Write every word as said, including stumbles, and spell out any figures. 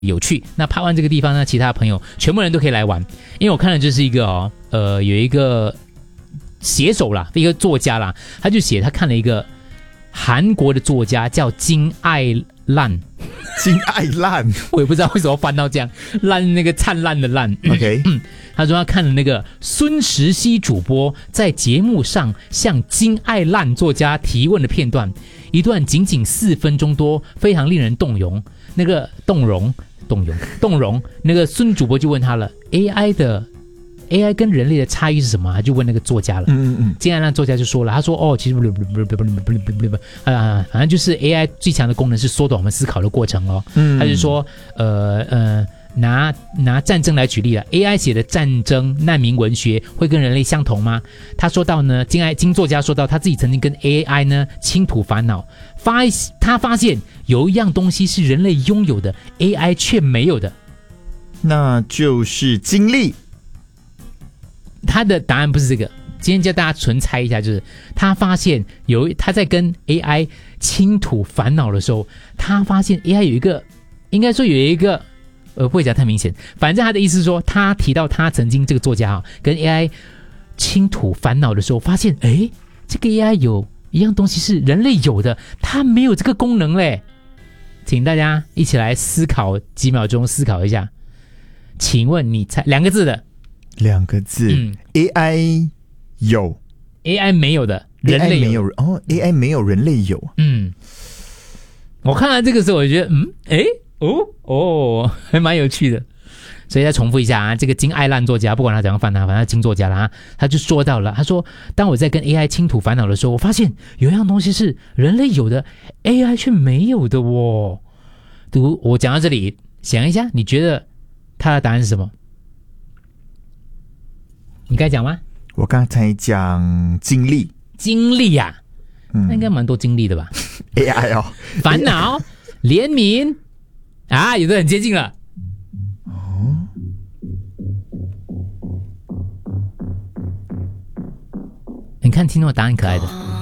有趣。那拍完这个地方呢，其他的朋友全部人都可以来玩，因为我看的就是一个哦，呃，有一个写手啦，一个作家啦，他就写他看了一个韩国的作家叫金爱烂， 金爱烂， 我也不知道为什么翻到这样烂，那个灿烂的烂。 OK，、 嗯、他说他看了那个孙石熙主播在节目上向金爱烂作家提问的片段，一段仅仅四分钟多，非常令人动容。那个动容。动容动容，那个孙主播就问他了 ，A I 的 A I 跟人类的差异是什么？他就问那个作家了。嗯嗯，接下来那作家就说了，他说哦，其实不不不不不不不不不啊，反正就是 A I 最强的功能是缩短我们思考的过程哦。嗯，他就说呃呃。拿拿战争来举例了 ，A I 写的战争难民文学会跟人类相同吗？他说到呢，金爱金作家说到他自己曾经跟 A I 呢倾吐烦恼，发他发现有一样东西是人类拥有的 ，A I 却没有的， 那就是精力。 他的答案不是这个，今天叫大家纯猜一下，就是他发现有他在跟 A I 倾吐烦恼的时候，他发现 A I 有一个，应该说有一个。呃，不会讲太明显，反正他的意思是说，他提到他曾经这个作家啊，跟 A I 倾吐烦恼的时候，发现，哎，这个 A I 有一样东西是人类有的，他没有这个功能嘞。请大家一起来思考几秒钟，思考一下。请问你猜两个字的？ 两个字、嗯、，A I 有 ，A I 没有的，人类 A I 没有哦 ，A I 没有，人类有。 嗯，我看到这个时候，我觉得，嗯，哎。哦哦，还蛮有趣的，所以再重复一下啊，这个金爱烂作家，不管他怎样翻他，反正他金作家啦、啊，他就说到了，他说，当我在跟 A I 倾吐烦恼的时候，我发现有一样东西是人类有的 ，A I 却没有的哦。读我讲到这里，想一下，你觉得他的答案是什么？你该讲吗？ 我刚才讲精力， 精力呀、啊，嗯、那应该蛮多精力的吧 ？A I 哦， 烦恼、怜悯。啊，有的很接近了。哦，你看听众的答案可爱的。